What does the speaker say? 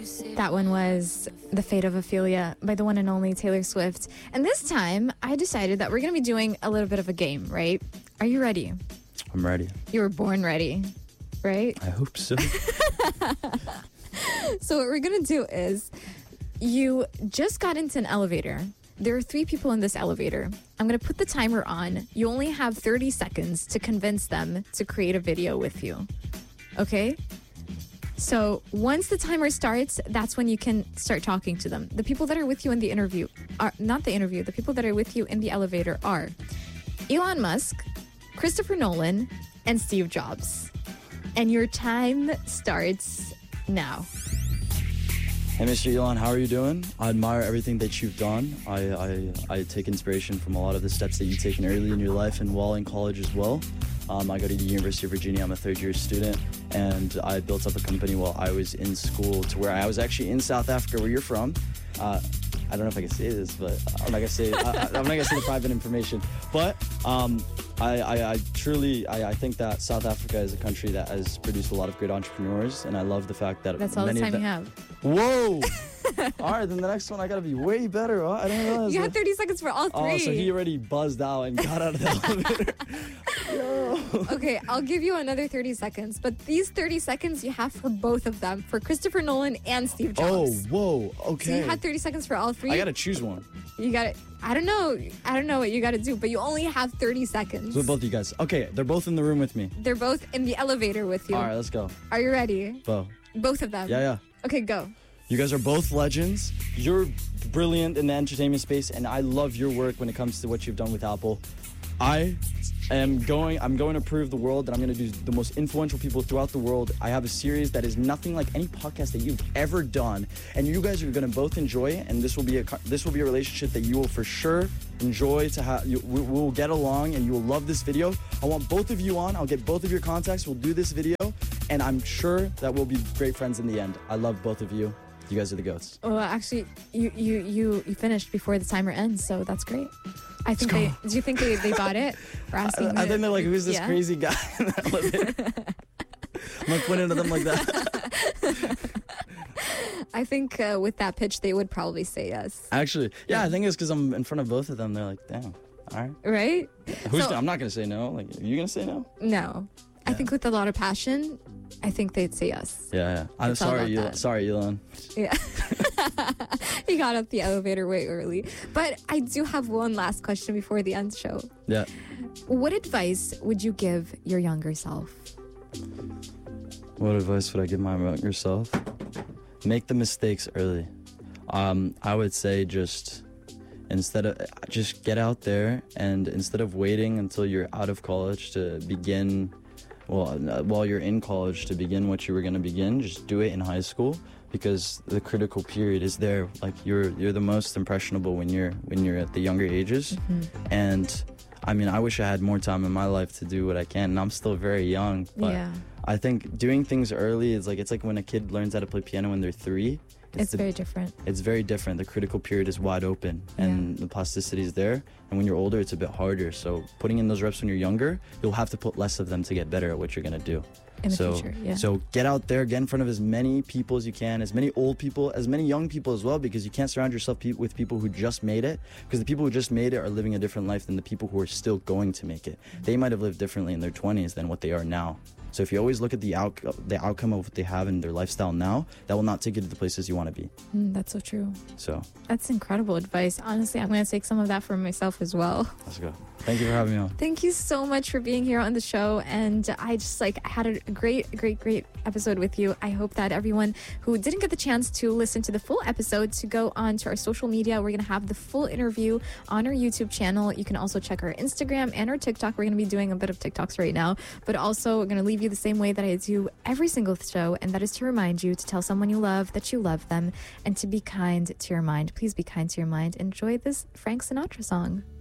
That one was The Fate of Ophelia by the one and only Taylor Swift. And this time, I decided that we're going to be doing a little bit of a game, right? Are you ready? I'm ready. You were born ready, right? I hope so. So what we're going to do is, you just got into an elevator. There are 3 people in this elevator. I'm going to put the timer on. You only have 30 seconds to convince them to create a video with you. Okay? So once the timer starts, that's when you can start talking to them. The people that are with you in the interview are not the interview. The people that are with you in the elevator are Elon Musk, Christopher Nolan, and Steve Jobs. And your time starts now. Hey, Mr. Elon, how are you doing? I admire everything that you've done. I take inspiration from a lot of the steps that you've taken early in your life and while in college as well. I go to the University of Virginia. I'm a third-year student, and I built up a company while I was in school to where I was actually in South Africa, where you're from. I don't know if I can say this, but I'm not gonna say the private information. But I truly think that South Africa is a country that has produced a lot of great entrepreneurs, and I love the fact that That's all the time you have. Whoa! All right, then the next one I gotta be way better. Huh? I didn't realize. You had 30 seconds for all 3. Oh, so he already buzzed out and got out of the elevator. Yo. Okay, I'll give you another 30 seconds, but these 30 seconds you have for both of them, for Christopher Nolan and Steve Oh, Jobs. whoa, okay. So you had 30 seconds for all 3. I gotta choose one. You got it. I don't know what you got to do, but you only have 30 seconds. So both of you guys. Okay, they're both in the room with me. They're both in the elevator with you. All right, let's go. Are you ready? Bo. Both of them? Yeah. Okay, go. You guys are both legends. You're brilliant in the entertainment space, and I love your work when it comes to what you've done with Apple. I'm going to prove the world that I'm going to do the most influential people throughout the world. I have a series that is nothing like any podcast that you've ever done, and you guys are going to both enjoy it, and this will be a relationship that you will for sure enjoy to have. We will get along, and you will love this video. I want both of you on. I'll get both of your contacts. We'll do this video, and I'm sure that we'll be great friends in the end. I love both of you. You guys are the goats. Well, actually, you finished before the timer ends, so that's great. Do you think they got it? For asking I think they're like, who's this crazy guy in the elevator? I'm like pointing to them like that. I think with that pitch, they would probably say yes. Actually, yeah, I think it's because I'm in front of both of them. They're like, damn, all right. Right? I'm not going to say no. Like, are you going to say no? No. Yeah. I think with a lot of passion, I think they'd say yes. Yeah. I'm sorry, Elon. Yeah. He got up the elevator way early. But I do have one last question before the end show. Yeah. What advice would you give your younger self? What advice would I give my younger self? Make the mistakes early. I would say just get out there, and instead of waiting until you're out of college to begin, while you're in college to begin what you were going to begin, just do it in high school, because the critical period is there. Like you're the most impressionable when you're at the younger ages. Mm-hmm. And I mean, I wish I had more time in my life to do what I can, and I'm still very young, but yeah. I think doing things early is it's like when a kid learns how to play piano when they're 3. It's very different. It's very different. The critical period is wide open, and the plasticity is there. And when you're older, it's a bit harder. So putting in those reps when you're younger, you'll have to put less of them to get better at what you're going to do. In the future, yeah. So get out there, get in front of as many people as you can, as many old people, as many young people as well, because you can't surround yourself with people who just made it, because the people who just made it are living a different life than the people who are still going to make it. They might have lived differently in their 20s than what they are now. So if you always look at the outcome of what they have in their lifestyle now, that will not take you to the places you want to be. That's so true. So that's incredible advice. Honestly, I'm going to take some of that for myself as well. Let's go. Thank you for having me on. Thank you so much for being here on the show. And I just I had a great episode with you. I hope that everyone who didn't get the chance to listen to the full episode to go on to our social media. We're going to have the full interview on our YouTube channel. You can also check our Instagram and our TikTok. We're going to be doing a bit of TikToks right now, but also we're going to leave you the same way that I do every single show, and that is to remind you to tell someone you love that you love them, and to be kind to your mind. Please be kind to your mind. Enjoy this Frank Sinatra song.